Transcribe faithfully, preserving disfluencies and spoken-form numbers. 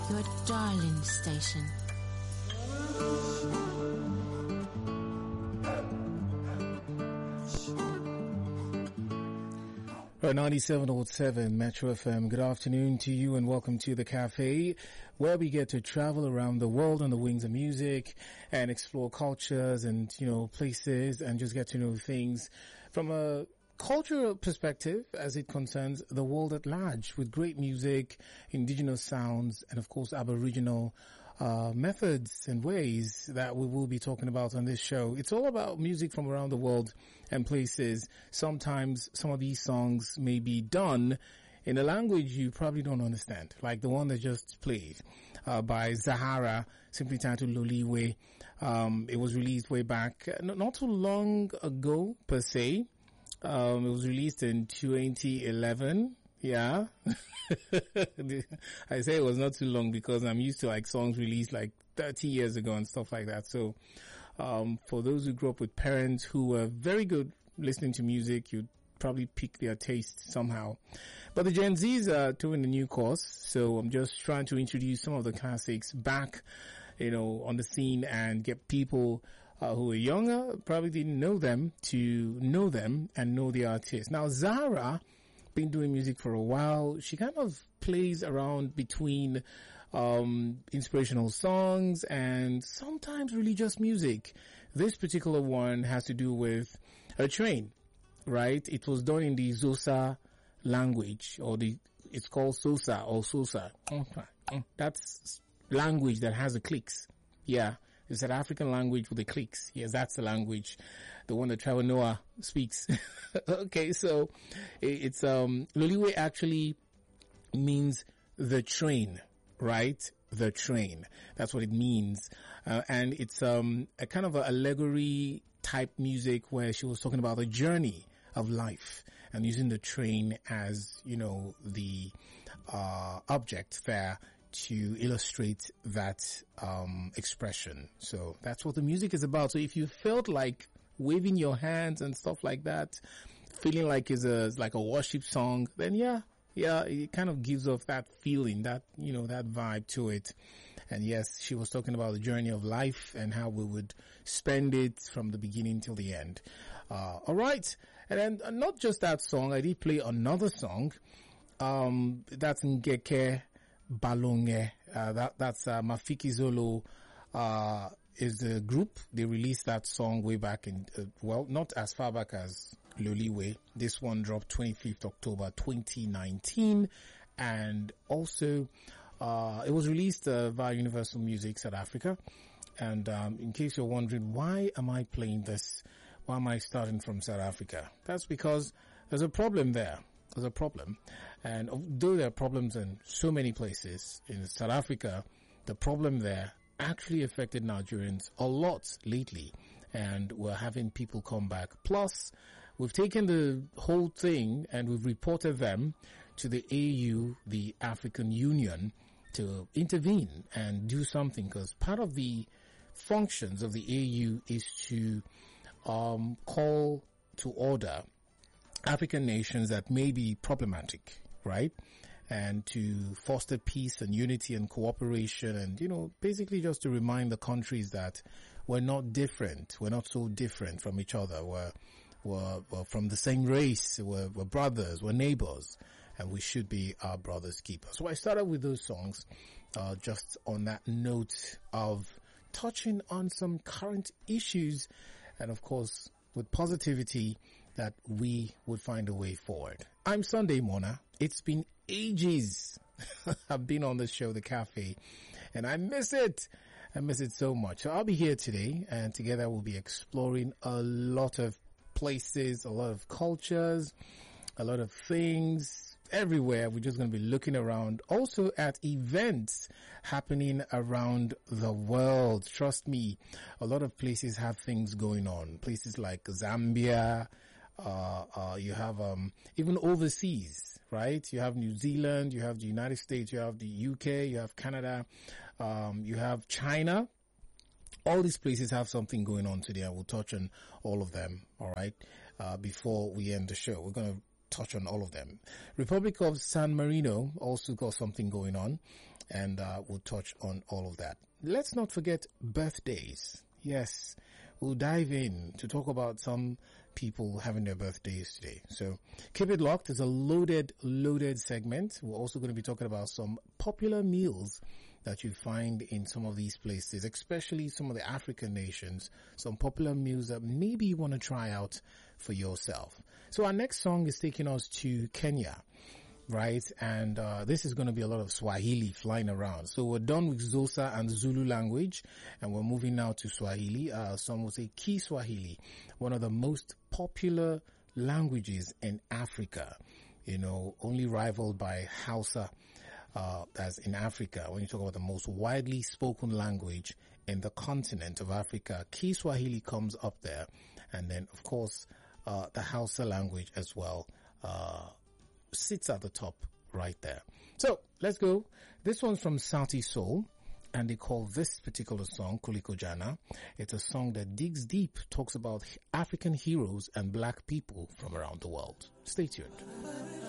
Your darling station. ninety-seven point seven Metro F M. Good afternoon to you and welcome to the cafe, where we get to travel around the world on the wings of music and explore cultures and, you know, places and just get to know things from a cultural perspective as it concerns the world at large, with great music, indigenous sounds, and of course Aboriginal uh methods and ways that we will be talking about on this show. It's all about music from around the world and places. Sometimes some of these songs may be done in a language you probably don't understand, like the one that just played uh, by Zahara, simply titled Loliwe. Um, it was released way back, uh, not too long ago per se. Um, it was released in twenty eleven. Yeah. I say it was not too long because I'm used to like songs released like thirty years ago and stuff like that. So, um, for those who grew up with parents who were very good listening to music, you'd probably pick their taste somehow. But the Gen Zs are doing a new course. So I'm just trying to introduce some of the classics back, you know, on the scene and get people Uh, who are younger, probably didn't know them, to know them and know the artist. Now, Zahara, been doing music for a while. She kind of plays around between um inspirational songs and sometimes religious music. This particular one has to do with a train, right? It was done in the Xhosa language, or the it's called Xhosa or Xhosa. That's language that has the clicks. Yeah. It's an African language with the clicks. Yes, that's the language, the one that Trevor Noah speaks. Okay, so it's um Loliwe actually means the train, right? The train. That's what it means, uh, and it's um a kind of an allegory type music where she was talking about the journey of life and using the train as, you know, the uh object there to illustrate that um expression. So that's what the music is about. So if you felt like waving your hands and stuff like that, feeling like it's a like a worship song, then yeah, yeah, it kind of gives off that feeling, that, you know, that vibe to it. And yes, she was talking about the journey of life and how we would spend it from the beginning till the end. Uh all right. And then uh, not just that song, I did play another song. Um that's Ngeke Balonge. Uh, that, that's, uh, Mafiki Zolo, uh, is the group. They released that song way back in, uh, well, not as far back as Loliwe. This one dropped twenty-fifth October twenty nineteen. And also, uh, it was released, uh, via Universal Music South Africa. And, um, in case you're wondering, why am I playing this? Why am I starting from South Africa? That's because there's a problem there. There's a problem. And though there are problems in so many places, in South Africa, the problem there actually affected Nigerians a lot lately. And we're having people come back. Plus, we've taken the whole thing and we've reported them to the A U, the African Union, to intervene and do something. Because part of the functions of the A U is to um, call to order African nations that may be problematic, right? And to foster peace and unity and cooperation and, you know, basically just to remind the countries that we're not different. We're not so different from each other. We're, we're, we're from the same race. We're, we're brothers. We're neighbors. And we should be our brother's keeper. So I started with those songs, uh, just on that note of touching on some current issues and, of course, with positivity, that we would find a way forward. I'm Sunday Mona. It's been ages. I've been on the show, The Cafe, and I miss it. I miss it so much. So I'll be here today, and together we'll be exploring a lot of places, a lot of cultures, a lot of things everywhere. We're just going to be looking around, also at events happening around the world. Trust me, a lot of places have things going on. Places like Zambia, uh, uh, you have, um, even overseas, right? You have New Zealand, you have the United States, you have the U K, you have Canada, um, you have China. All these places have something going on today. I will touch on all of them, all right, uh, before we end the show. We're going to touch on all of them. Republic of San Marino also got something going on. and uh, we'll touch on all of that. Let's not forget birthdays. Yes, we'll dive in to talk about some people having their birthdays today. So keep it locked. It's a loaded, loaded segment. We're also going to be talking about some popular meals that you find in some of these places, especially some of the African nations, some popular meals that maybe you want to try out for yourself. So our next song is taking us to Kenya, right? And uh, this is going to be a lot of Swahili flying around. So we're done with Xhosa and Zulu language, and we're moving now to Swahili. Uh, some will say Kiswahili, one of the most popular languages in Africa, you know, only rivaled by Hausa. Uh, as in Africa, when you talk about the most widely spoken language in the continent of Africa, Kiswahili comes up there. And then, of course, uh, the Hausa language as well, uh, sits at the top right there. So, let's go. This one's from Sauti Sol, and they call this particular song Kuliko Jana. It's a song that digs deep, talks about African heroes and black people from around the world. Stay tuned.